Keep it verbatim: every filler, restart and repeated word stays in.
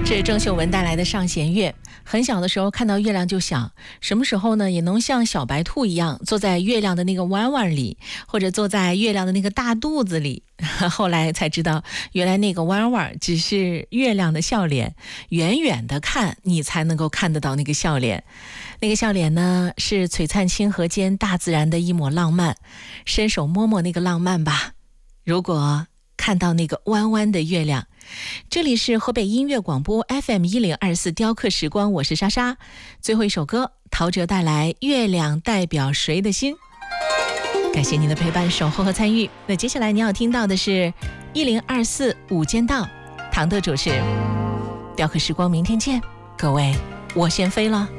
这是郑秀文带来的上弦月。很小的时候看到月亮就想，什么时候呢也能像小白兔一样坐在月亮的那个弯弯里，或者坐在月亮的那个大肚子里。后来才知道，原来那个弯弯只是月亮的笑脸，远远的看你才能够看得到那个笑脸。那个笑脸呢，是璀璨清河间大自然的一抹浪漫，伸手摸摸那个浪漫吧。如果看到那个弯弯的月亮。这里是河北音乐广播 F M 一零二四雕刻时光，我是莎莎。最后一首歌，陶喆带来《月亮代表谁的心》。感谢您的陪伴、守候和参与。那接下来你要听到的是一零二四午间道，唐的主持。雕刻时光，明天见，各位，我先飞了。